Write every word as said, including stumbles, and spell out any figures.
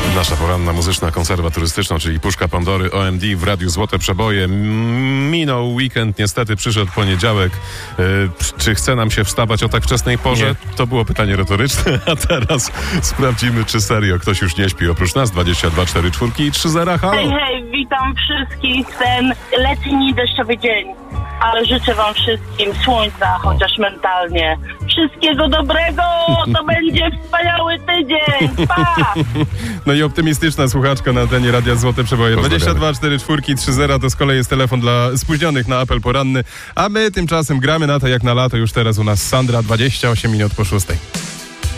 Nasza poranna muzyczna konserwa turystyczna, czyli Puszka Pandory, O M D w Radiu Złote Przeboje. Minął weekend, niestety przyszedł poniedziałek. E, czy chce nam się wstawać o tak wczesnej porze? Nie. To było pytanie retoryczne, a teraz sprawdzimy, czy serio ktoś już nie śpi oprócz nas. dwadzieścia dwa cztery cztery i trzy zera. Halo! Hej, hej, witam wszystkich ten letni, deszczowy dzień. Ale życzę wam wszystkim słońca, chociaż mentalnie. Wszystkiego dobrego! To będzie wspaniały tydzień! Pa! No i optymistyczna słuchaczka na antenie Radia Złote Przeboje. dwadzieścia dwa cztery cztery i trzy zera to z kolei jest telefon dla spóźnionych na apel poranny, a my tymczasem gramy na to jak na lato. Już teraz u nas Sandra, dwadzieścia osiem minut po szóstej.